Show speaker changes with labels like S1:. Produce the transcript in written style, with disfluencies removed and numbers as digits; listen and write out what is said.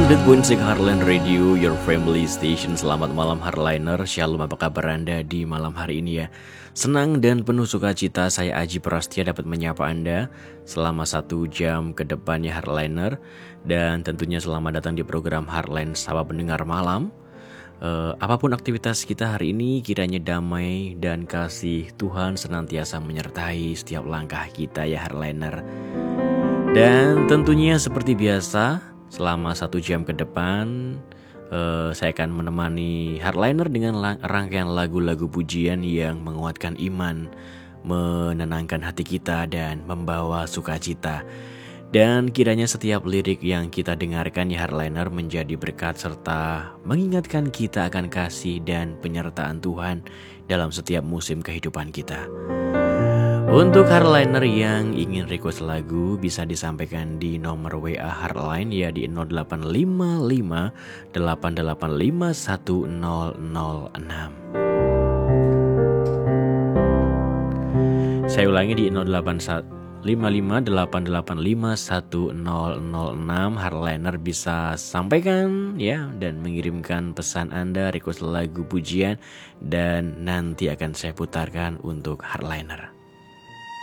S1: 100.6 Heartline Radio, your family station. Selamat malam Heartliner. Shalom, apa kabar Anda di malam hari ini ya? Senang dan penuh sukacita saya Aji Prastia dapat menyapa Anda selama 1 jam ke depannya Heartliner. Dan tentunya selamat datang di program Heartline Sapa Pendengar Malam. Apapun aktivitas kita hari ini, kiranya damai dan kasih Tuhan senantiasa menyertai setiap langkah kita ya Heartliner. Dan tentunya seperti biasa, selama 1 jam ke depan saya akan menemani Heartliner dengan rangkaian lagu-lagu pujian yang menguatkan iman, menenangkan hati kita dan membawa sukacita. Dan kiranya setiap lirik yang kita dengarkan ya Heartliner menjadi berkat serta mengingatkan kita akan kasih dan penyertaan Tuhan dalam setiap musim kehidupan kita. Untuk Heartliner yang ingin request lagu bisa disampaikan di nomor WA Heartline ya di 0855 885 1006. Saya ulangi di 0855 885 1006. Heartliner bisa sampaikan ya dan mengirimkan pesan Anda, request lagu pujian dan nanti akan saya putarkan untuk Heartliner.